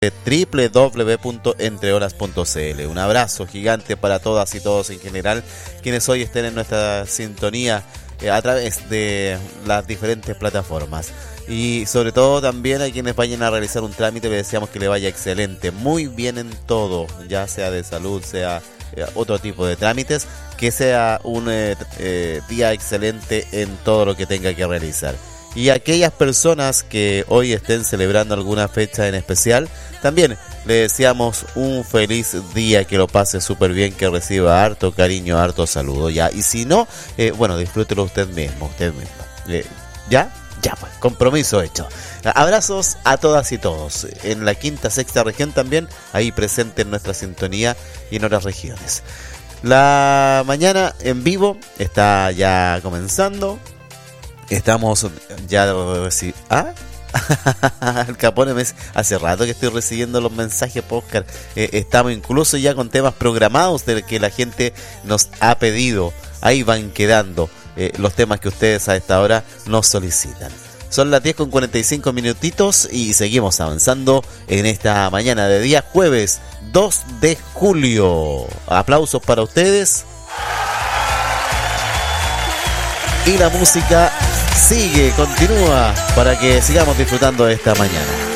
www.entrehoras.cl. Un abrazo gigante para todas y todos en general, quienes hoy estén en nuestra sintonía a través de las diferentes plataformas. Y sobre todo también a quienes vayan a realizar un trámite, le deseamos que le vaya excelente, muy bien en todo, ya sea de salud, sea otro tipo de trámites, que sea un día excelente en todo lo que tenga que realizar. Y aquellas personas que hoy estén celebrando alguna fecha en especial, también le deseamos un feliz día, que lo pase súper bien, que reciba harto cariño, harto saludo, ¿ya? Y si no, bueno, disfrútelo usted mismo. ¿Ya? Ya, pues, compromiso hecho. Abrazos a todas y todos. En la quinta, sexta región también, ahí presente en nuestra sintonía y en otras regiones. La mañana en vivo está ya comenzando. Estamos ya... El Capone me dice, hace rato que estoy recibiendo los mensajes, Oscar. Estamos incluso ya con temas programados de que la gente nos ha pedido. Ahí van quedando los temas que ustedes a esta hora nos solicitan. Son las 10:45 minutitos y seguimos avanzando en esta mañana de día jueves 2 de julio. Aplausos para ustedes. Y la música sigue, continúa, para que sigamos disfrutando de esta mañana.